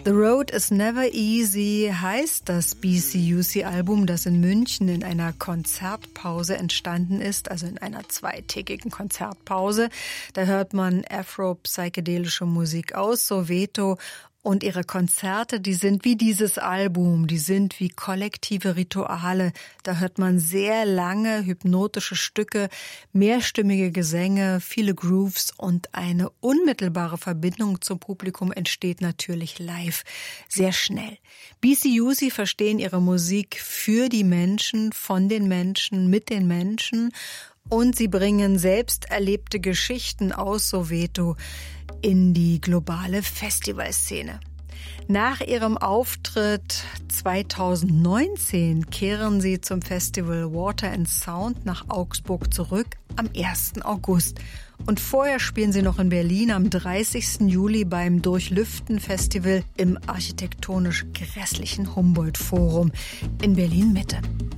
The Road is Never Easy heißt das BCUC-Album, das in München in einer Konzertpause entstanden ist, also in einer zweitägigen Konzertpause. Da hört man afro-psychedelische Musik aus Soweto. Und ihre Konzerte, die sind wie dieses Album, die sind wie kollektive Rituale. Da hört man sehr lange hypnotische Stücke, mehrstimmige Gesänge, viele Grooves und eine unmittelbare Verbindung zum Publikum entsteht natürlich live, sehr schnell. BCUC verstehen ihre Musik für die Menschen, von den Menschen, mit den Menschen und sie bringen selbst erlebte Geschichten aus Soweto in die globale Festivalszene. Nach ihrem Auftritt 2019 kehren sie zum Festival Water and Sound nach Augsburg zurück am 1. August. Und vorher spielen sie noch in Berlin am 30. Juli beim Durchlüften-Festival im architektonisch grässlichen Humboldt-Forum in Berlin-Mitte.